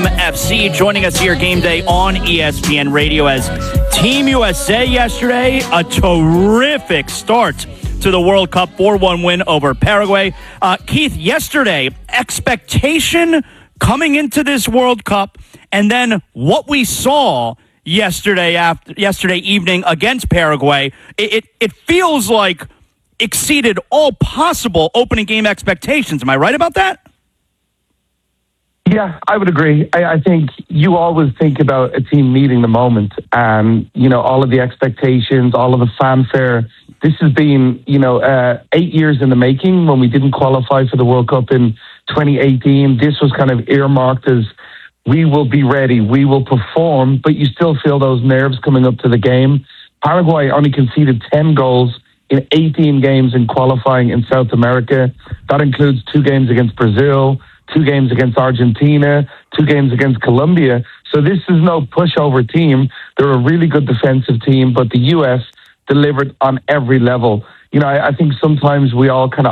FC joining us here game day on ESPN Radio as Team USA yesterday, a terrific start to the World Cup, 4-1 win over Paraguay. Keith, yesterday, expectation coming into this World Cup, and then what we saw yesterday evening against Paraguay, it feels like exceeded all possible opening game expectations. Am I right about that? Yeah, I would agree. I think you always think about a team needing the moment and, all of the expectations, all of the fanfare. This has been, 8 years in the making. When we didn't qualify for the World Cup in 2018, this was kind of earmarked as we will be ready, we will perform, but you still feel those nerves coming up to the game. Paraguay only conceded 10 goals in 18 games in qualifying in South America. That includes 2 games against Brazil, 2 games against Argentina, 2 games against Colombia. So this is no pushover team. They're a really good defensive team, but the U.S. delivered on every level. I think sometimes we all kind of